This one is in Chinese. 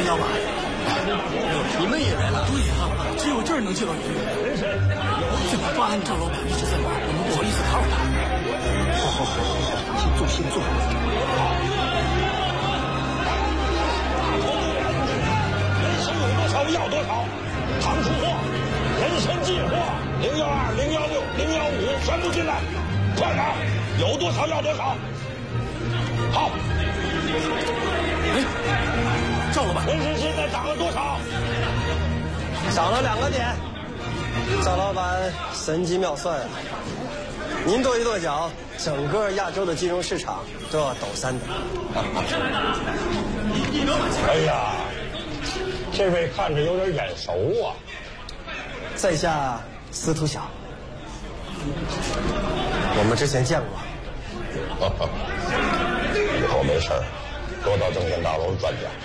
老板，你们也来了？对呀，只有这儿能借到1个月。怎么办？赵老板一直在忙，我们不好意思打扰他。好，先坐，先坐。 人参有多少要多少，糖出货，人参进货，012、016、015全部进来，快点，有多少要多少。好。 哎，赵老板， 人参现在涨了多少？ 涨了2个点。赵老板神机妙算啊！您跺一跺脚，整个亚洲的金融市场都要抖3点。 哎呀，这位看着有点眼熟啊。 在下司徒晓，我们之前见过。 以后没事多到证券大楼转转。